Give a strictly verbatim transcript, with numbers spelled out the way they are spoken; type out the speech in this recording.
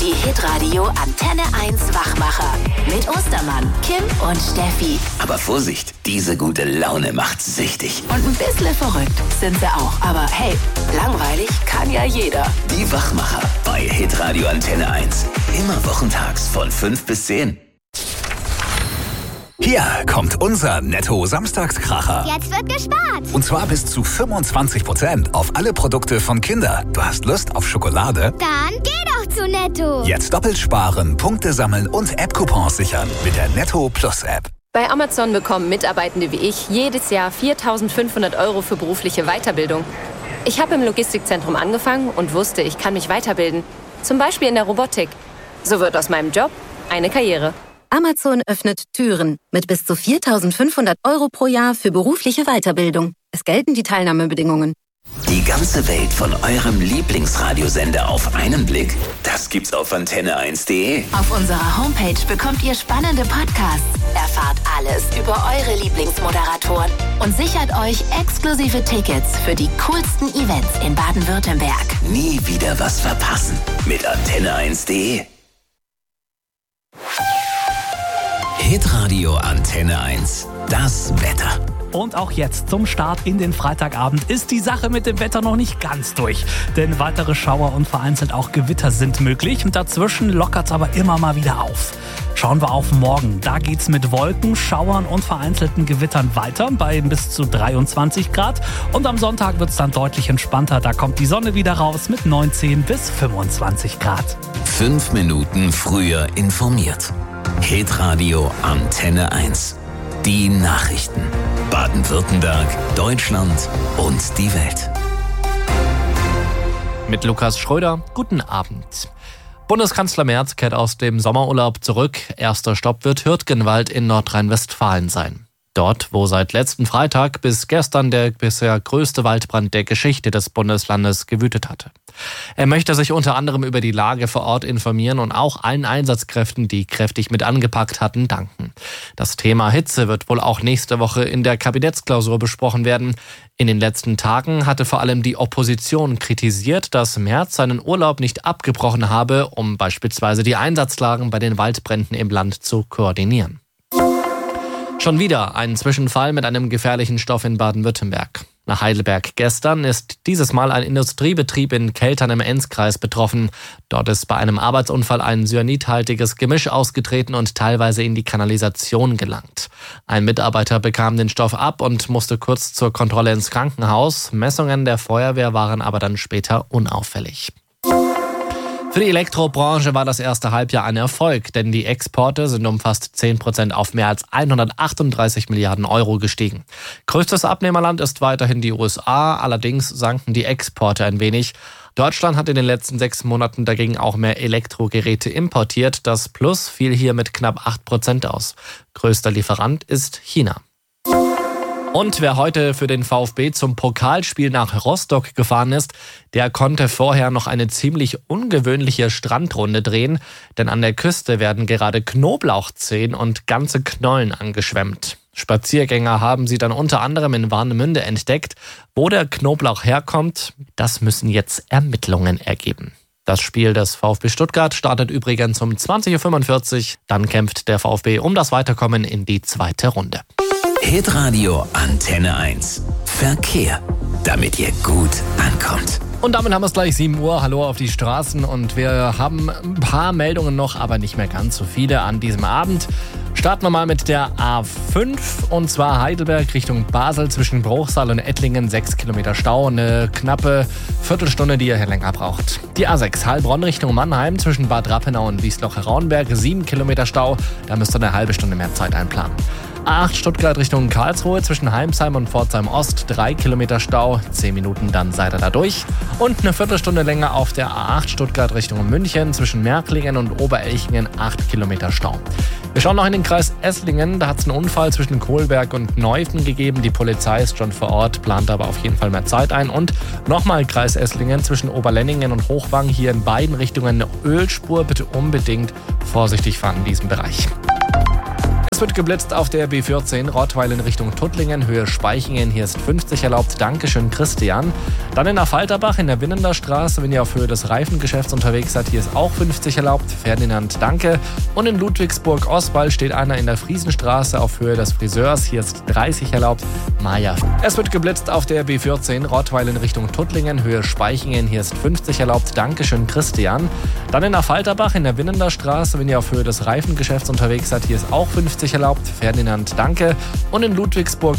Die Hitradio Antenne eins Wachmacher. Mit Ostermann, Kim und Steffi. Aber Vorsicht, diese gute Laune macht süchtig. Und ein bisschen verrückt sind sie auch. Aber hey, langweilig kann ja jeder. Die Wachmacher bei Hitradio Antenne eins. Immer wochentags von fünf bis zehn. Hier kommt unser Netto-Samstagskracher. Jetzt wird gespart. Und zwar bis zu fünfundzwanzig Prozent auf alle Produkte von Kinder. Du hast Lust auf Schokolade? Dann geh doch zu Netto. Jetzt doppelt sparen, Punkte sammeln und App-Coupons sichern mit der Netto Plus App. Bei Amazon bekommen Mitarbeitende wie ich jedes Jahr viertausendfünfhundert Euro für berufliche Weiterbildung. Ich habe im Logistikzentrum angefangen und wusste, ich kann mich weiterbilden. Zum Beispiel in der Robotik. So wird aus meinem Job eine Karriere. Amazon öffnet Türen mit bis zu viertausendfünfhundert Euro pro Jahr für berufliche Weiterbildung. Es gelten die Teilnahmebedingungen. Die ganze Welt von eurem Lieblingsradiosender auf einen Blick? Das gibt's auf antenne eins punkt de. Auf unserer Homepage bekommt ihr spannende Podcasts, erfahrt alles über eure Lieblingsmoderatoren und sichert euch exklusive Tickets für die coolsten Events in Baden-Württemberg. Nie wieder was verpassen mit antenne eins punkt de. Hitradio Antenne eins. Das Wetter. Und auch jetzt zum Start in den Freitagabend ist die Sache mit dem Wetter noch nicht ganz durch. Denn weitere Schauer und vereinzelt auch Gewitter sind möglich. Dazwischen lockert es aber immer mal wieder auf. Schauen wir auf morgen. Da geht's mit Wolken, Schauern und vereinzelten Gewittern weiter bei bis zu dreiundzwanzig Grad. Und am Sonntag wird's dann deutlich entspannter. Da kommt die Sonne wieder raus mit neunzehn bis fünfundzwanzig Grad. Fünf Minuten früher informiert. Hitradio Antenne eins. Die Nachrichten. Baden-Württemberg, Deutschland und die Welt. Mit Lukas Schröder, guten Abend. Bundeskanzler Merz kehrt aus dem Sommerurlaub zurück. Erster Stopp wird Hürtgenwald in Nordrhein-Westfalen sein. Dort, wo seit letzten Freitag bis gestern der bisher größte Waldbrand der Geschichte des Bundeslandes gewütet hatte. Er möchte sich unter anderem über die Lage vor Ort informieren und auch allen Einsatzkräften, die kräftig mit angepackt hatten, danken. Das Thema Hitze wird wohl auch nächste Woche in der Kabinettsklausur besprochen werden. In den letzten Tagen hatte vor allem die Opposition kritisiert, dass Merz seinen Urlaub nicht abgebrochen habe, um beispielsweise die Einsatzlagen bei den Waldbränden im Land zu koordinieren. Schon wieder ein Zwischenfall mit einem gefährlichen Stoff in Baden-Württemberg. Nach Heidelberg gestern ist dieses Mal ein Industriebetrieb in Keltern im Enzkreis betroffen. Dort ist bei einem Arbeitsunfall ein cyanidhaltiges Gemisch ausgetreten und teilweise in die Kanalisation gelangt. Ein Mitarbeiter bekam den Stoff ab und musste kurz zur Kontrolle ins Krankenhaus. Messungen der Feuerwehr waren aber dann später unauffällig. Für die Elektrobranche war das erste Halbjahr ein Erfolg, denn die Exporte sind um fast zehn Prozent auf mehr als hundertachtunddreißig Milliarden Euro gestiegen. Größtes Abnehmerland ist weiterhin die U S A, allerdings sanken die Exporte ein wenig. Deutschland hat in den letzten sechs Monaten dagegen auch mehr Elektrogeräte importiert. Das Plus fiel hier mit knapp acht Prozent aus. Größter Lieferant ist China. Und wer heute für den VfB zum Pokalspiel nach Rostock gefahren ist, der konnte vorher noch eine ziemlich ungewöhnliche Strandrunde drehen, denn an der Küste werden gerade Knoblauchzehen und ganze Knollen angeschwemmt. Spaziergänger haben sie dann unter anderem in Warnemünde entdeckt. Wo der Knoblauch herkommt, das müssen jetzt Ermittlungen ergeben. Das Spiel des VfB Stuttgart startet übrigens um zwanzig Uhr fünfundvierzig. Dann kämpft der VfB um das Weiterkommen in die zweite Runde. Hitradio Antenne eins. Verkehr, damit ihr gut ankommt. Und damit haben wir es gleich sieben Uhr. Hallo auf die Straßen und wir haben ein paar Meldungen noch, aber nicht mehr ganz so viele an diesem Abend. Starten wir mal mit der A fünf und zwar Heidelberg Richtung Basel zwischen Bruchsal und Ettlingen. sechs Kilometer Stau, eine knappe Viertelstunde, die ihr hier länger braucht. Die A sechs Heilbronn Richtung Mannheim zwischen Bad Rappenau und Wiesloch-Raunberg. sieben Kilometer Stau, da müsst ihr eine halbe Stunde mehr Zeit einplanen. A acht Stuttgart Richtung Karlsruhe zwischen Heimsheim und Pforzheim Ost, drei Kilometer Stau, zehn Minuten, dann seid ihr da durch. Und eine Viertelstunde länger auf der A acht Stuttgart Richtung München zwischen Märklingen und Oberelchingen, acht Kilometer Stau. Wir schauen noch in den Kreis Esslingen, da hat es einen Unfall zwischen Kohlberg und Neufen gegeben. Die Polizei ist schon vor Ort, plant aber auf jeden Fall mehr Zeit ein. Und nochmal Kreis Esslingen zwischen Oberlenningen und Hochwang, hier in beiden Richtungen eine Ölspur, bitte unbedingt vorsichtig fahren in diesem Bereich. Es wird geblitzt auf der B vierzehn Rottweil in Richtung Tuttlingen, Höhe Speichingen. Hier ist fünfzig erlaubt. Dankeschön, Christian. Dann in der Falterbach in der Winnender Straße, wenn ihr auf Höhe des Reifengeschäfts unterwegs seid, hier ist auch fünfzig erlaubt. Ferdinand, danke. Und in Ludwigsburg-Ostwall steht einer in der Friesenstraße auf Höhe des Friseurs. Hier ist dreißig erlaubt. Maja. Es wird geblitzt auf der B vierzehn Rottweil in Richtung Tuttlingen, Höhe Speichingen. Hier ist fünfzig erlaubt. Dankeschön, Christian. Dann in der Falterbach in der Winnender Straße, wenn ihr auf Höhe des Reifengeschäfts unterwegs seid, hier ist auch fünfzig erlaubt. Ferdinand, danke. Und in Ludwigsburg